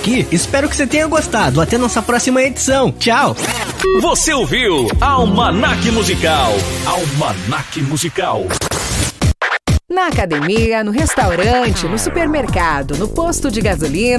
aqui. Espero que você tenha gostado. Até nossa próxima edição. Tchau. Você ouviu Almanac Musical. Almanac Musical. Na academia, no restaurante, no supermercado, no posto de gasolina.